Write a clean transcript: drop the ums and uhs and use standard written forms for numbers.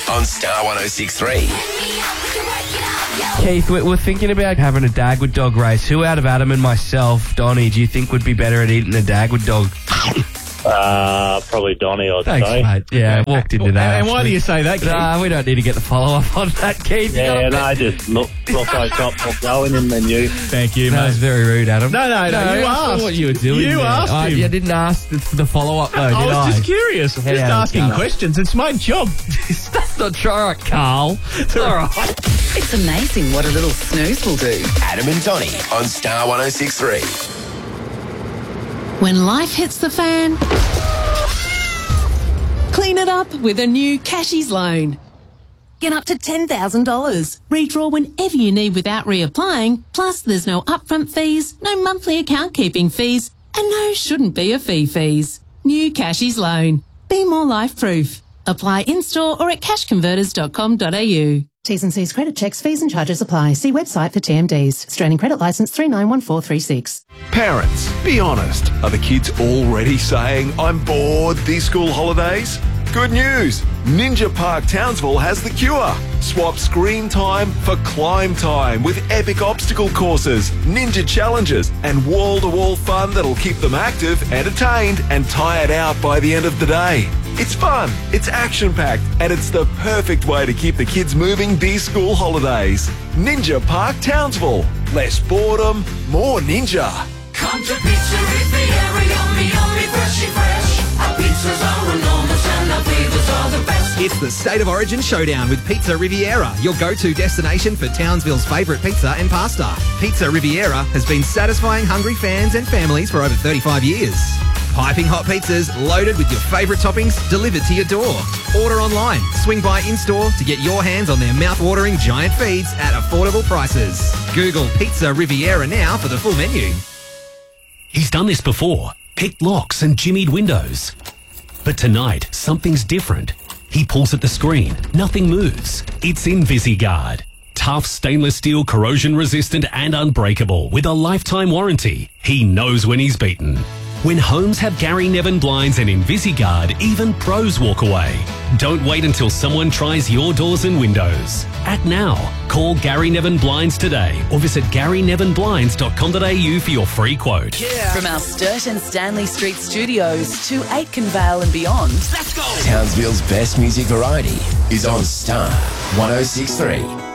on Star 106.3. Keith, we're thinking about having a Dagwood dog race. Who out of Adam and myself, Donnie, do you think would be better at eating a Dagwood dog? Probably Donnie, I'd Thanks, say. mate. Yeah, walked into that. And why do you say that, Keith? We don't need to get the follow-up on that, Keith. Yeah, no, just look I got more going in than you. Thank you, That was mate. very rude, Adam. No, you I saw asked. what you were doing. You there. asked him. You didn't ask for the follow-up, though, I did was just curious. Head Just out, asking Gunner. questions. It's my job. That's not true. All right, Carl. It's all right. It's amazing what a little snooze will do. Adam and Donnie on Star 106.3. When life hits the fan, clean it up with a new Cashies loan. Get up to $10,000. Redraw whenever you need without reapplying. Plus, there's no upfront fees, no monthly account keeping fees, and no shouldn't be a fees. New Cashies loan. Be more life-proof. Apply in-store or at cashconverters.com.au. T's and C's credit checks, fees and charges apply. See website for TMDs. Australian Credit Licence 391436. Parents, be honest. Are the kids already saying, I'm bored these school holidays? Good news! Ninja Park Townsville has the cure. Swap screen time for climb time with epic obstacle courses, ninja challenges, and wall-to-wall fun that'll keep them active, entertained, and tired out by the end of the day. It's fun, it's action-packed, and it's the perfect way to keep the kids moving these school holidays. Ninja Park Townsville. Less boredom, more ninja. Come to Pizza Riviera, yummy, yummy, freshy fresh. Our pizzas are enormous and our flavors are the best. It's the State of Origin Showdown with Pizza Riviera, your go-to destination for Townsville's favourite pizza and pasta. Pizza Riviera has been satisfying hungry fans and families for over 35 years. Piping hot pizzas loaded with your favourite toppings delivered to your door. Order online, swing by in-store to get your hands on their mouth-watering giant feeds at affordable prices. Google Pizza Riviera now for the full menu. He's done this before, picked locks and jimmied windows. But tonight, something's different. He pulls at the screen, nothing moves. It's InvisiGuard. Tough stainless steel, corrosion resistant and unbreakable with a lifetime warranty. He knows when he's beaten. When homes have Gary Nevin blinds and InvisiGuard, even pros walk away. Don't wait until someone tries your doors and windows. Act now. Call Gary Nevin Blinds today or visit GaryNevinBlinds.com.au for your free quote. From our Sturt and Stanley Street studios to Aitken Vale and beyond. Townsville's best music variety is on Star 106.3.